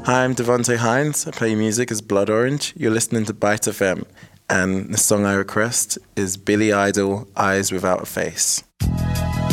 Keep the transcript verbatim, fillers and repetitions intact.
Hi, I'm Devonte Hines. I play music as Blood Orange. You're listening to Byte F M, and the song I request is Billy Idol, Eyes Without a Face.